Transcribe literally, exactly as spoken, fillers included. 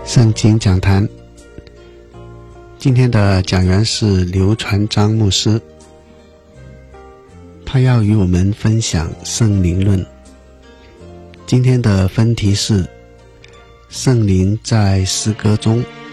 圣经讲坛。今天的讲员是刘传章牧师，他要与我们分享圣灵论。今天的分题是圣灵在诗歌中